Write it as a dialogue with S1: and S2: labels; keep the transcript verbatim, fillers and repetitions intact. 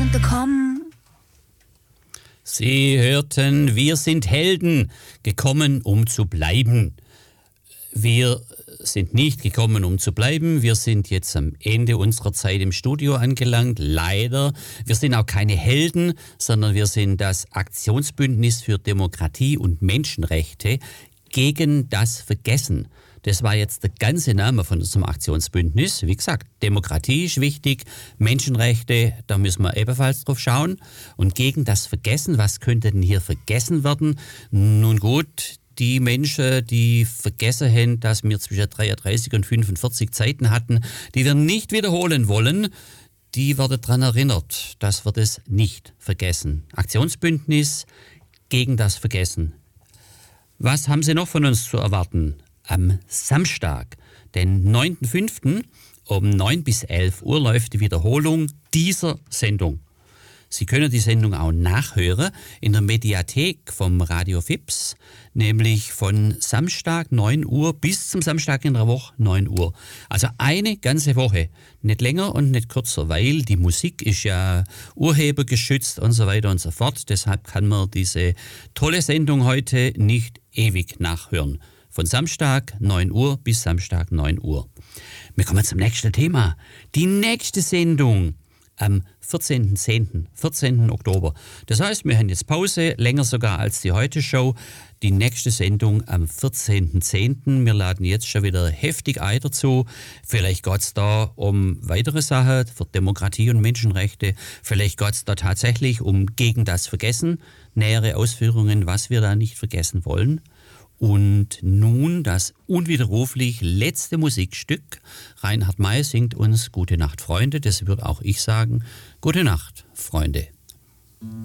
S1: bekommen.
S2: Sie hörten, wir sind Helden, gekommen, um zu bleiben. Wir sind nicht gekommen, um zu bleiben. Wir sind jetzt am Ende unserer Zeit im Studio angelangt, leider. Wir sind auch keine Helden, sondern wir sind das Aktionsbündnis für Demokratie und Menschenrechte gegen das Vergessen. Das war jetzt der ganze Name von unserem Aktionsbündnis. Wie gesagt, Demokratie ist wichtig, Menschenrechte, da müssen wir ebenfalls drauf schauen. Und gegen das Vergessen, was könnte denn hier vergessen werden? Nun gut, die Menschen, die vergessen haben, dass wir zwischen dreiunddreißig und fünfundvierzig Zeiten hatten, die wir nicht wiederholen wollen, die werden daran erinnert, dass wir das nicht vergessen. Aktionsbündnis gegen das Vergessen. Was haben Sie noch von uns zu erwarten? Am Samstag, den neunten fünften um neun bis elf Uhr läuft die Wiederholung dieser Sendung. Sie können die Sendung auch nachhören in der Mediathek vom Radio Fips, nämlich von Samstag neun Uhr bis zum Samstag in der Woche neun Uhr. Also eine ganze Woche, nicht länger und nicht kürzer, weil die Musik ist ja urhebergeschützt und so weiter und so fort. Deshalb kann man diese tolle Sendung heute nicht ewig nachhören. Von Samstag neun Uhr bis Samstag neun Uhr. Wir kommen zum nächsten Thema. Die nächste Sendung am vierzehnten zehnten, vierzehnten Oktober. Das heißt, wir haben jetzt Pause, länger sogar als die Heute-Show. Die nächste Sendung am vierzehnten zehnten. Wir laden jetzt schon wieder heftig ein dazu. Vielleicht geht es da um weitere Sachen für Demokratie und Menschenrechte. Vielleicht geht es da tatsächlich um gegen das Vergessen. Nähere Ausführungen, was wir da nicht vergessen wollen. Und nun das unwiderruflich letzte Musikstück. Reinhard May singt uns Gute Nacht, Freunde. Das würde auch ich sagen. Gute Nacht, Freunde.